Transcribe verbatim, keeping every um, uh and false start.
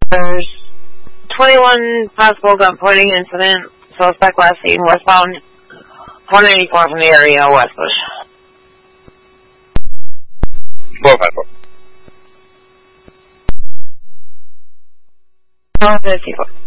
There's twenty-one possible gun pointing incident. Suspect last seen westbound four ninety-four from the area of West Bush. four five four. four fifty-four.